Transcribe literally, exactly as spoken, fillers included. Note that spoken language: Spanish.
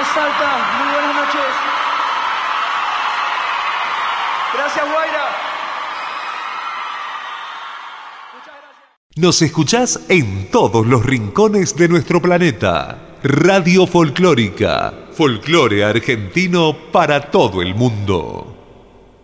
Salta, muy buenas noches. Gracias, Guaira. Muchas gracias. Nos escuchás en todos los rincones de nuestro planeta. Radio Folclórica, folclore argentino para todo el mundo.